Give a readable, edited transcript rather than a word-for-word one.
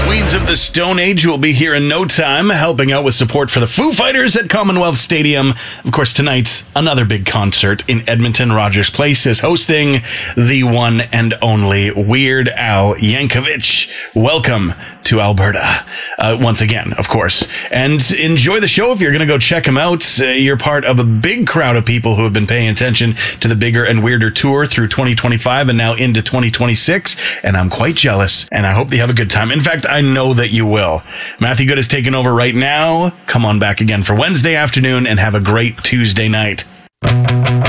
Queens of the Stone Age will be here in no time, helping out with support for the Foo Fighters at Commonwealth Stadium. Of course, tonight's another big concert in Edmonton. Rogers Place is hosting the one and only Weird Al Yankovic. Welcome to Alberta, once again, of course. And enjoy the show if you're going to go check him out. You're part of a big crowd of people who have been paying attention to the Bigger and Weirder tour through 2025 and now into 2026. And I'm quite jealous, and I hope you have a good time. In fact, I know that you will. Matthew Good is taking over right now. Come on back again for Wednesday afternoon and have a great Tuesday night.